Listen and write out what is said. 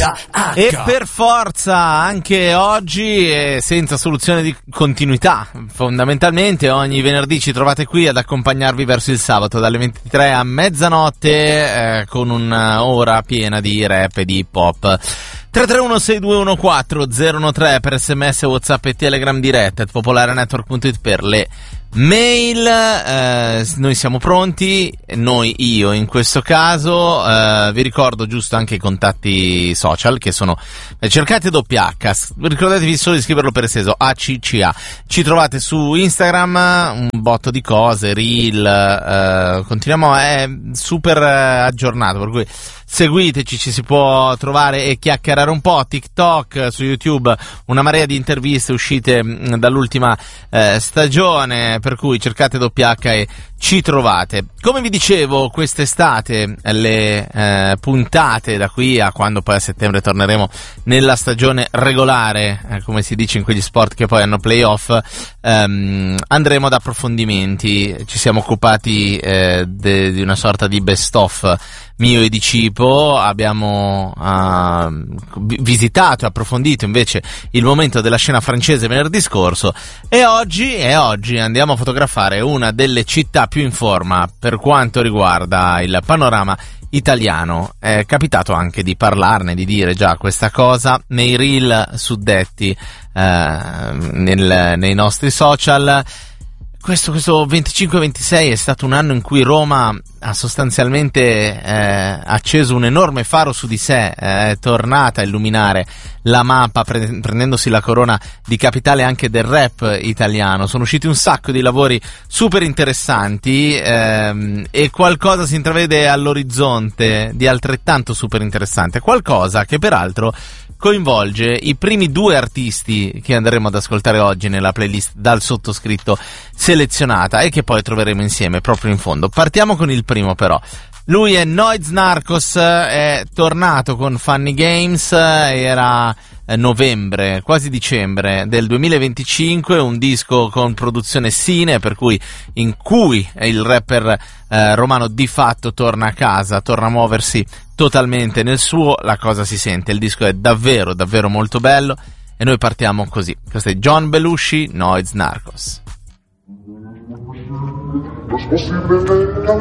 E per forza anche oggi senza soluzione di continuità. Fondamentalmente ogni venerdì ci trovate qui ad accompagnarvi verso il sabato dalle 23 a mezzanotte con un'ora piena di rap e di hip hop. 331-6214-013 per sms, whatsapp e telegram diretta, popolarenetwork.it per le mail. Noi siamo pronti, io in questo caso. Vi ricordo giusto anche i contatti social che sono, cercate WH, ricordatevi solo di scriverlo per esteso ACCA. Ci trovate su Instagram, un botto di cose, reel, continuiamo, è super aggiornato, per cui seguiteci, ci si può trovare e chiacchierare un po'. TikTok, su YouTube una marea di interviste uscite dall'ultima stagione, per cui cercate WH e ci trovate. Come vi dicevo, quest'estate le puntate da qui a quando poi a settembre torneremo nella stagione regolare, come si dice in quegli sport che poi hanno playoff, andremo ad approfondimenti. Ci siamo occupati di una sorta di best of mio e di Cipo, abbiamo visitato e approfondito invece il momento della scena francese venerdì scorso e oggi andiamo a fotografare una delle città più in forma per quanto riguarda il panorama italiano. È capitato anche di parlarne, di dire già questa cosa nei reel suddetti nei nostri social. Questo 25-26 è stato un anno in cui Roma ha sostanzialmente acceso un enorme faro su di sé, è tornata a illuminare la mappa prendendosi la corona di capitale anche del rap italiano. Sono usciti un sacco di lavori super interessanti e qualcosa si intravede all'orizzonte di altrettanto super interessante, qualcosa che peraltro coinvolge i primi due artisti che andremo ad ascoltare oggi nella playlist dal sottoscritto selezionata e che poi troveremo insieme proprio in fondo. Partiamo con il primo però. Lui è Noise Narcos, è tornato con Funny Games, era novembre, quasi dicembre del 2025, un disco con produzione Sine, per cui in cui il rapper romano di fatto torna a casa, torna a muoversi totalmente nel suo, la cosa si sente, il disco è davvero davvero molto bello e noi partiamo così. Questo è John Belushi, Noise Narcos. No es posible ver a